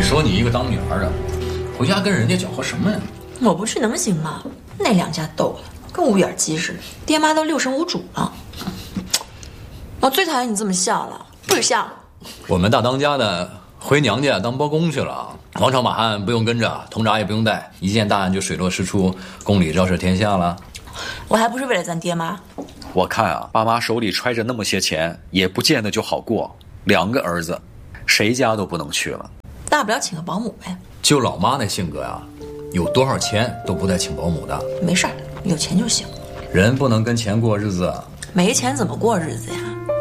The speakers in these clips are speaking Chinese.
说你一个当女儿的，回家跟人家搅和什么呀？ 我不去能行吗？那两家斗的跟五眼鸡似的，爹妈都六神无主了。我最讨厌你这么笑了，不许笑。 我们大当家的回娘家当包公去了，王朝马汉不用跟着，通闸也不用带，一件大案就水落石出，公理昭示天下了。 我还不是为了咱爹妈。 我看啊，爸妈手里揣着那么些钱，也不见得就好过。2个儿子，谁家都不能去了。 大不了请个保姆呗。 就老妈那性格呀，有多少钱都不带请保姆的。 没事儿，有钱就行。 人不能跟钱过日子。 没钱怎么过日子呀？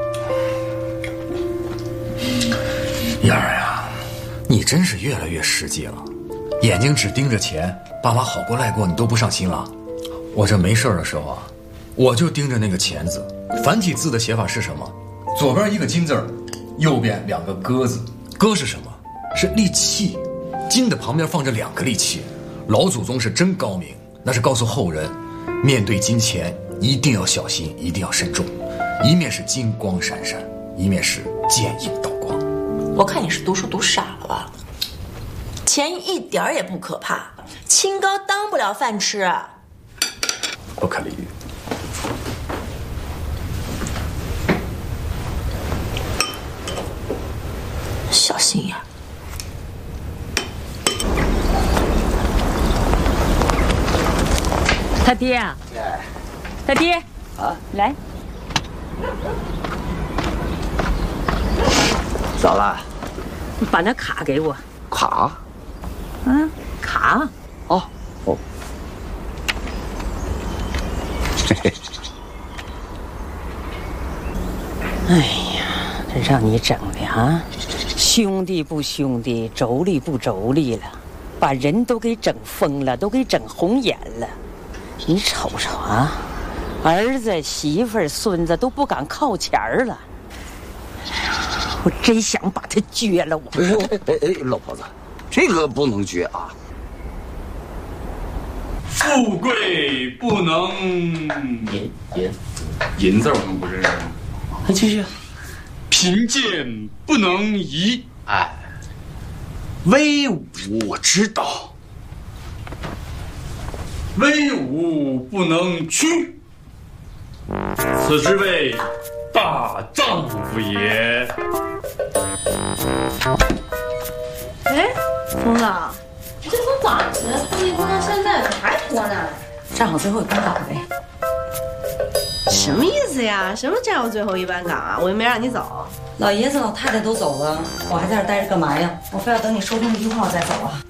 燕儿呀，你真是越来越实际了，眼睛只盯着钱，爸妈好过赖过你都不上心了。我这没事的时候啊，我就盯着那个钱字，繁体字的写法是什么？左边一个金字儿，右边2个鸽字。鸽是什么？是利器，金的旁边放着2个利器。老祖宗是真高明，那是告诉后人，面对金钱一定要小心，一定要慎重。一面是金光闪闪，一面是剑影刀光。 我看你是读书读傻了吧？钱一点儿也不可怕，清高当不了饭吃。 不可理喻。 小心眼。 他爹啊，他爹啊，来， 咋了？ 把那卡给我。 卡？ 嗯，卡。 哦。 哎呀，这让你整的啊！兄弟不兄弟，妯娌不妯娌了，把人都给整疯了，都给整红眼了。你瞅瞅啊，儿子、媳妇儿、孙子都不敢靠前儿了。我真想把他撅了！ 老婆子，这个不能撅啊！ 富贵不能银字我们不认识吗？ 继续。 贫贱不能移， 哎，威武我知道， 威武不能屈，此之谓大丈夫也。 哎，冯总，这从早上拖一拖到现在，怎么还拖呢？ 站好最后一班岗呗。 什么意思呀？什么站我最后一班岗啊？我又没让你走。 老爷子老太太都走了，我还在这待着干嘛呀？我非要等你收工一句话我再走啊。